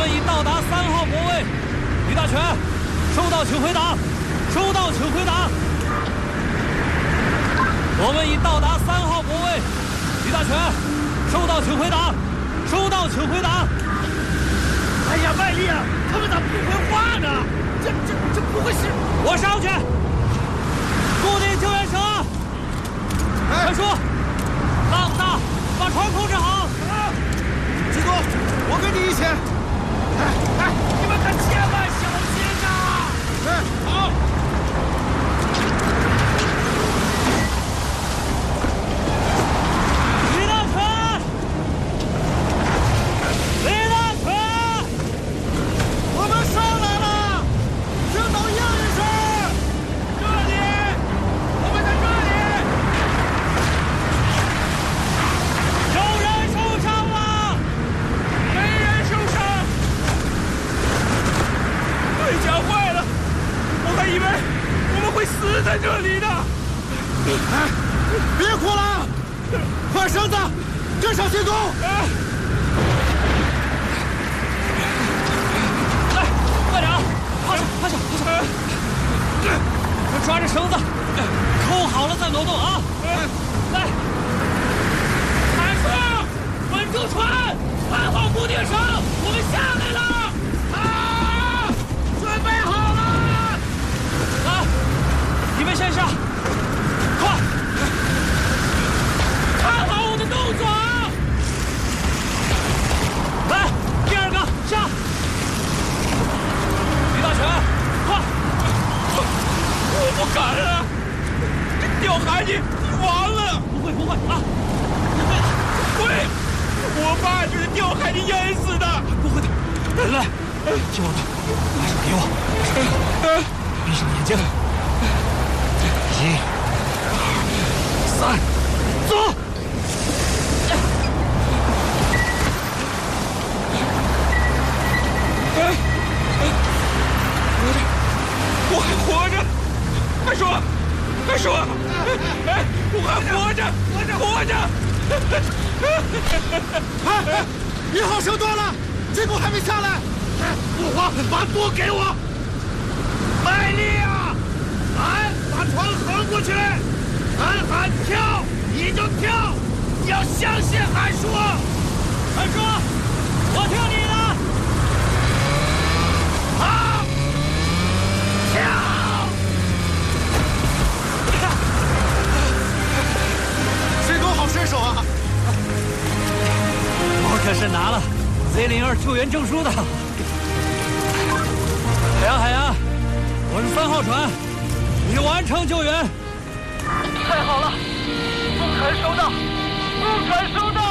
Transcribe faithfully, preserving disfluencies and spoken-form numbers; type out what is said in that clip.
们已到达三号泊位。李大全，收到，请回答。收到，请回答。我们已到达三号泊位。李大全，收到，请回答。收到，请回答。 哎呀，麦丽啊，他们咋不回话呢？这这这不会是…… 我上去，固定救援绳。快说，大不大？把船控制好。 啊，基哥，我跟你一起。哎哎，你们可千万小心呐！哎，好。 李大全，李大全， 我们上来了，听到应一声。这里，我们在这里。 有人受伤了？ 没人受伤。对讲坏了，我还以为我们会死在这里呢。哎，别哭了，快绳子，跟上进攻。哎， 来，快点，趴下，趴下，趴下。快抓着绳子，扣好了再挪动啊！来， 海叔，稳住船，看好固定绳，我们下来了。啊，准备好了。 来，你们先下，快！ 看好我的动作啊！ 来，第二个下。李大全，快！ 我不敢了，这掉海里完了。 不会不会啊，不会的， 会，我爸就是掉海里淹死的。 不会的。来，听我的，把手给我，闭上眼睛。一、二、三，走！ 哎哎，活着，我还活着。海叔，海叔，哎，我还活着，活着，活着。哎，一号绳断了，结果还没下来。不慌，把舵给我。卖力啊！俺把船横过去，俺喊跳你就跳，你要相信海叔。 海叔，我听你的。 好，跳！谁多好身手啊！ 我可是拿了 Z 零二救援证书的。海洋，海洋，我是三号船，已完成救援。 太好了，木船收到，木船收到。